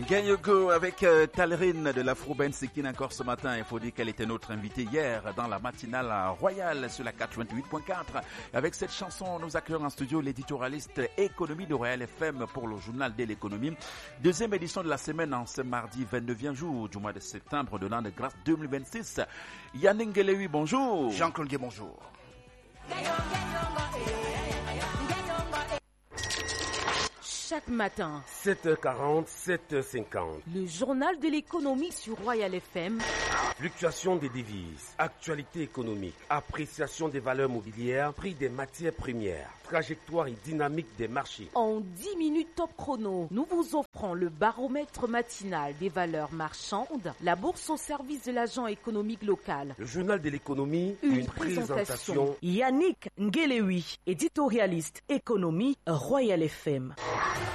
Gagnogo avec Talerine de l'Afro-Ben Sekine encore ce matin. Il faut dire qu'elle était notre invitée hier dans la matinale royale sur la 88.4. Avec cette chanson, nous accueillons en studio l'éditorialiste économie de Royal FM pour le journal de l'économie. Deuxième édition de la semaine en ce mardi 29e jour du mois de septembre de l'an de grâce 2026. Yannick Ngelewi, bonjour. Jean-Claude Gué, bonjour. Chaque matin, 7h40, 7h50. le journal de l'économie sur Royal FM. Fluctuation des devises, actualité économique, appréciation des valeurs mobilières, prix des matières premières, trajectoire et dynamique des marchés. En 10 minutes top chrono, nous vous offrons le baromètre matinal des valeurs marchandes, la bourse au service de l'agent économique local. Le journal de l'économie, Une présentation. Yannick Ngelewi, éditorialiste économie Royal FM.